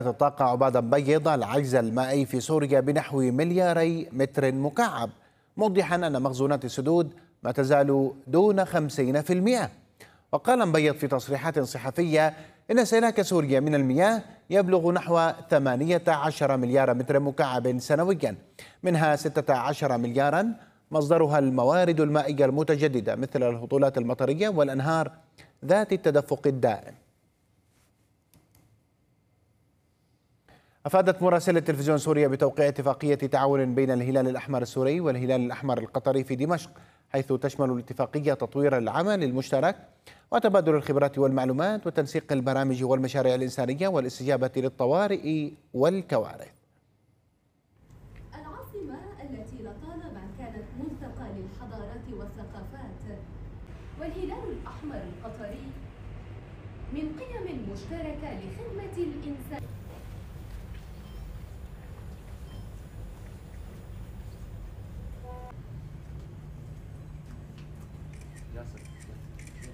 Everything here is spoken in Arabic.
الطاقة عباد بيض العجز المائي في سوريا بنحو ملياري متر مكعب، موضحا أن مخزونات السدود ما تزال دون 50%. وقال مبيض في تصريحات صحفية إن استهلاك سوريا من المياه يبلغ نحو 18 مليار متر مكعب سنويا، منها 16 مليارا مصدرها الموارد المائية المتجددة مثل الهطولات المطرية والأنهار ذات التدفق الدائم. أفادت مراسلة تلفزيون سوريا بتوقيع اتفاقية تعاون بين الهلال الأحمر السوري والهلال الأحمر القطري في دمشق، حيث تشمل الاتفاقية تطوير العمل المشترك وتبادل الخبرات والمعلومات وتنسيق البرامج والمشاريع الإنسانية والاستجابة للطوارئ والكوارث. العاصمة التي لطالما كانت ملتقى للحضارات والثقافات والهلال الأحمر القطري من قيم مشتركة لخدمة الإنسان. ياسر